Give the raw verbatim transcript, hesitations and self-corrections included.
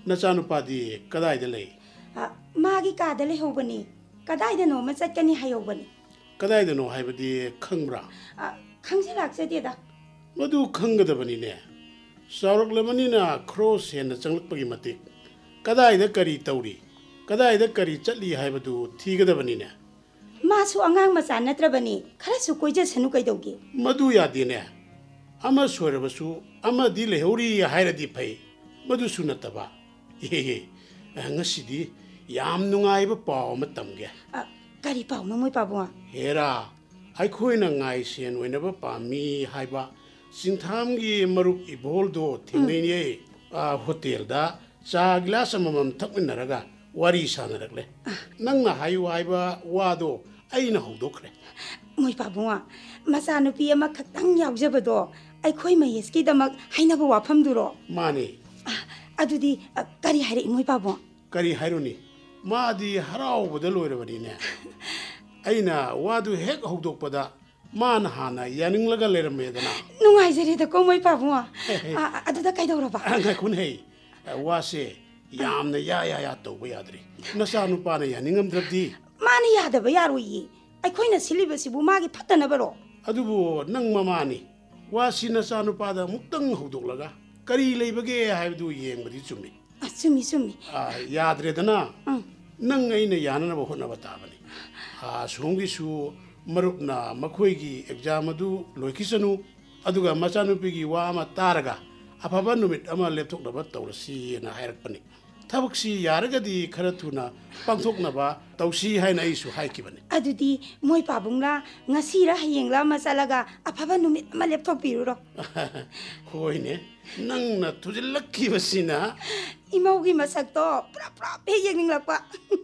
नचानुपादी कदाइदा लई मागी कादा लेहौबनी कदाइदनो म चटकनी हायौबनी कदाइदनो हाइबदी खंगब्रा खंजे लाक्चदेदा मधु खंगदबनीने सावरकलबनीना क्रॉस हेन चंगलपगी मतिक कदाइदा करी तौरी कदाइदा करी चटली हाइबदु थीगदबनीने मासु अंगांग मचा नत्रबनी खरसु कोइजसनु कैदौगे मधु यादेने अमा सोरबसु अमा दि लेहौरी हाइरदी फै मधु सुनतबा हे हे ngasi yam nungai ba paw ma tamge kari paw no moi pabu hera ai khoi na ngai sen oina ba pa mi hai ba singtham gi marup ibol do thingnei ni a hotel da cha glass amam thakmin naraga wari sana rakle nang na hai wai ba wa do ai na hodokre moi pabu macha nupi ama khaktang yaujabado ai khoi ma yeski damak haina ba wafam duro mani adudi kari haire moi pabu kari hairuni मादी हराव बदलोरबनीने अइना वादु हेक हौदोकपदा मान हाना यानिंगलगा लेरमेदना नुंगाइजरेदा कोमै पाबुआ अदुदा काइदौरबा अंगाखुन हे वासे यामना या या या तौबा याद्री नसा नुपाना यानिंगमद्रबदी माने यादबा यारोई अखोइना सिलिबसिबु मागी फतनबरो अदुबु नंग ममानी वासी नसा नुपादा मुक्तंग हौदोकलगा करी लेबगे हाइबदु येंगबदी चुमी चुमी चुमी याद्रेदना नंग अइना याननब होनबा ताबनी आ सोंगिसु मरुपना मखोइगी एग्जाम अदु लोइखिसनु अदुगा मचानुपिगी वा अमा तारगा अफबा नुमित अमा लेपथोकनबा तौरसी ना हायरकपनी थबकसी यारगदी खरा थुना पांथोकनबा तौसी हायना आइसु हायकिबनी अदुदी मोय पाबुंगला ngasiरा हयेंगला मचालगा अफबा नुमित अमा लेपथोकपिरुरो होइने नंगना थुजिलक्खिबसिना इमौगी मसक्तो प्रा प्रा पे येंगनिंगलक्पा